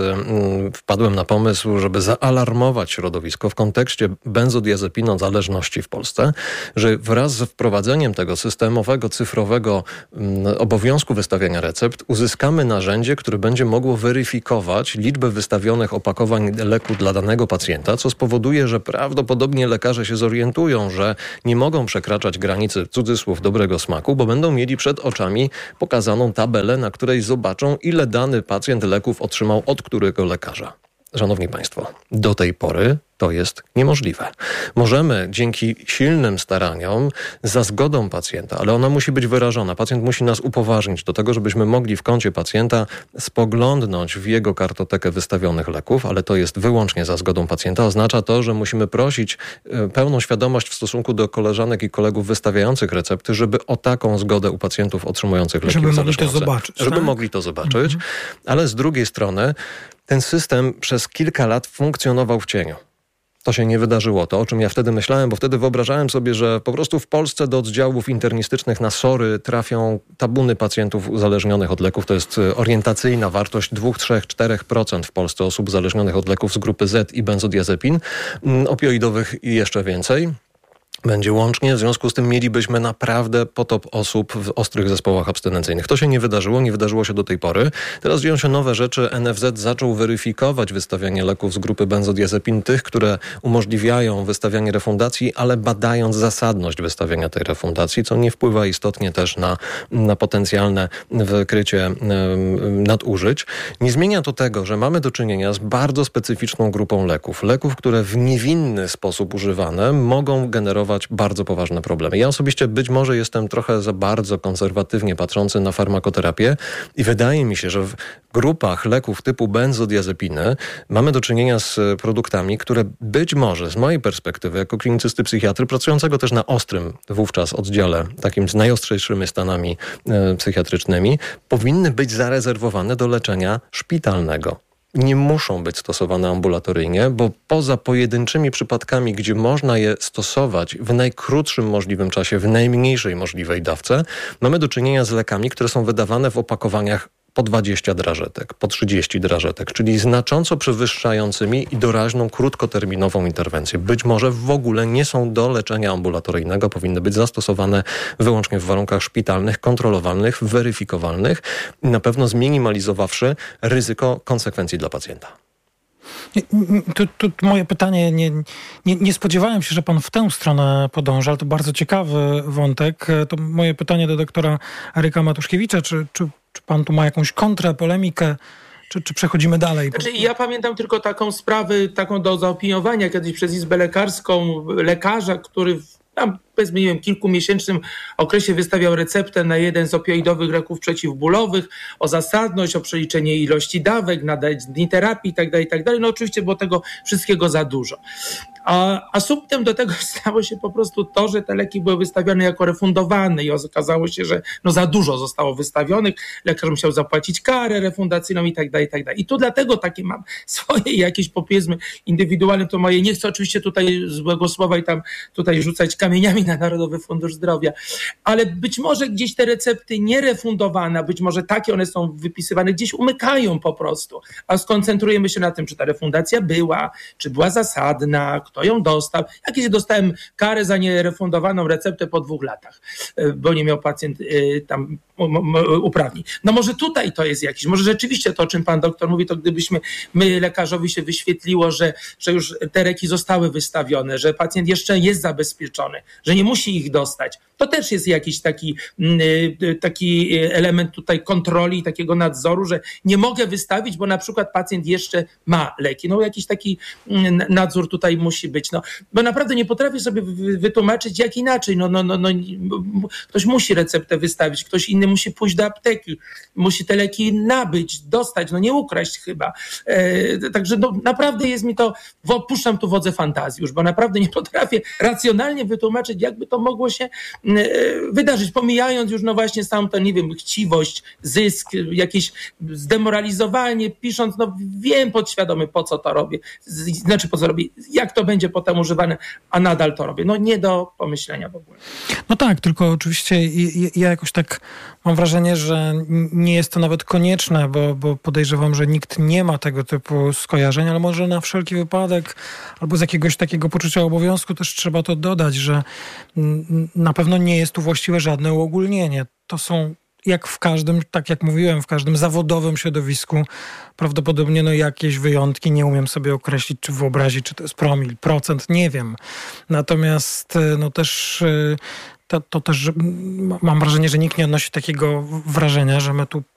Speaker 21: wpadłem na pomysł, żeby zaalarmować środowisko w kontekście benzodiazepinozależności w Polsce, że wraz z wprowadzeniem tego systemowego, cyfrowego obowiązku wystawiania recept uzyskamy narzędzie, które będzie mogło weryfikować liczbę wystawionych opakowań leku dla danego pacjenta, co spowoduje, że prawdopodobnie lekarze się zorientują, że nie mogą przekraczać granicy, cudzysłów, dobrego smaku, bo będą mieli przed oczami pokazaną tabelę, na której zobaczą, ile dany pacjent leku otrzymał od którego lekarza. Szanowni Państwo, do tej pory to jest niemożliwe. Możemy dzięki silnym staraniom za zgodą pacjenta, ale ona musi być wyrażona. Pacjent musi nas upoważnić do tego, żebyśmy mogli w koncie pacjenta spoglądnąć w jego kartotekę wystawionych leków, ale to jest wyłącznie za zgodą pacjenta. Oznacza to, że musimy prosić pełną świadomość w stosunku do koleżanek i kolegów wystawiających recepty, żeby o taką zgodę u pacjentów otrzymujących leki
Speaker 15: żeby mogli to zobaczyć.
Speaker 21: Żeby mogli to zobaczyć, ale z drugiej strony ten system przez kilka lat funkcjonował w cieniu. To się nie wydarzyło. To, o czym ja wtedy myślałem, bo wtedy wyobrażałem sobie, że po prostu w Polsce do oddziałów internistycznych na SOR-y trafią tabuny pacjentów uzależnionych od leków. To jest orientacyjna wartość 2, 3, 4% w Polsce osób uzależnionych od leków z grupy Z i benzodiazepin, opioidowych i jeszcze więcej. Będzie łącznie, w związku z tym mielibyśmy naprawdę potop osób w ostrych zespołach abstynencyjnych. To się nie wydarzyło się do tej pory. Teraz dzieją się nowe rzeczy. NFZ zaczął weryfikować wystawianie leków z grupy benzodiazepin, tych, które umożliwiają wystawianie refundacji, ale badając zasadność wystawiania tej refundacji, co nie wpływa istotnie też na potencjalne wykrycie nadużyć. Nie zmienia to tego, że mamy do czynienia z bardzo specyficzną grupą leków. Leków, które w niewinny sposób używane mogą generować bardzo poważne problemy. Ja osobiście być może jestem trochę za bardzo konserwatywnie patrzący na farmakoterapię i wydaje mi się, że w grupach leków typu benzodiazepiny mamy do czynienia z produktami, które być może z mojej perspektywy jako klinicysty psychiatry, pracującego też na ostrym wówczas oddziale, takim z najostrzejszymi stanami psychiatrycznymi, powinny być zarezerwowane do leczenia szpitalnego. Nie muszą być stosowane ambulatoryjnie, bo poza pojedynczymi przypadkami, gdzie można je stosować w najkrótszym możliwym czasie, w najmniejszej możliwej dawce, mamy do czynienia z lekami, które są wydawane w opakowaniach po 20 drażetek, po 30 drażetek, czyli znacząco przewyższającymi i doraźną, krótkoterminową interwencję. Być może w ogóle nie są do leczenia ambulatoryjnego, powinny być zastosowane wyłącznie w warunkach szpitalnych, kontrolowalnych, weryfikowalnych i na pewno zminimalizowawszy ryzyko konsekwencji dla pacjenta.
Speaker 15: Tu moje pytanie, nie spodziewałem się, że pan w tę stronę podąża, ale to bardzo ciekawy wątek. To moje pytanie do doktora Eryka Matuszkiewicza, czy pan tu ma jakąś kontrę, polemikę, czy przechodzimy dalej?
Speaker 18: Znaczy, ja pamiętam tylko taką sprawę, taką do zaopiniowania kiedyś przez Izbę Lekarską lekarza, który tam powiedzmy, nie wiem, kilkumiesięcznym okresie wystawiał receptę na jeden z opioidowych leków przeciwbólowych, o zasadność, o przeliczenie ilości dawek, na dni terapii itd. No oczywiście było tego wszystkiego za dużo. A subtem do tego stało się po prostu to, że te leki były wystawione jako refundowane i okazało się, że za dużo zostało wystawionych, lekarz musiał zapłacić karę refundacyjną itd. I tu dlatego takie mam swoje jakieś, powiedzmy, indywidualne, to moje, nie chcę oczywiście tutaj złego słowa i tam tutaj rzucać kamieniami na Narodowy Fundusz Zdrowia, ale być może gdzieś te recepty nierefundowane, być może takie one są wypisywane, gdzieś umykają po prostu, a skoncentrujemy się na tym, czy ta refundacja była, czy była zasadna, kto ją dostał. Jakieś dostałem karę za nierefundowaną receptę po 2 latach, bo nie miał pacjent tam uprawnień. No może tutaj to jest jakiś, może rzeczywiście to, o czym pan doktor mówi, to gdybyśmy lekarzowi się wyświetliło, że już te leki zostały wystawione, że pacjent jeszcze jest zabezpieczony, że nie musi ich dostać, to też jest jakiś taki element tutaj kontroli, takiego nadzoru, że nie mogę wystawić, bo na przykład pacjent jeszcze ma leki. No jakiś taki nadzór tutaj musi być. No, bo naprawdę nie potrafię sobie wytłumaczyć, jak inaczej. Ktoś musi receptę wystawić, ktoś inny musi pójść do apteki, musi te leki nabyć, dostać, nie ukraść chyba. Także naprawdę jest mi to, puszczam tu wodze fantazji już, bo naprawdę nie potrafię racjonalnie wytłumaczyć, jakby to mogło się wydarzyć, pomijając już właśnie samą tę, nie wiem, chciwość, zysk, jakieś zdemoralizowanie, pisząc, wiem podświadomie, po co to robię, po co robię, jak to będzie potem używane, a nadal to robię. Nie do pomyślenia w ogóle.
Speaker 15: No tak, tylko oczywiście ja jakoś tak mam wrażenie, że nie jest to nawet konieczne, bo podejrzewam, że nikt nie ma tego typu skojarzeń, ale może na wszelki wypadek albo z jakiegoś takiego poczucia obowiązku też trzeba to dodać, że na pewno nie jest tu właściwe żadne uogólnienie. To są, jak w każdym, tak jak mówiłem, w każdym zawodowym środowisku prawdopodobnie jakieś wyjątki, nie umiem sobie określić czy wyobrazić, czy to jest promil, procent, nie wiem. Natomiast też to też mam wrażenie, że nikt nie odnosi takiego wrażenia, że my tu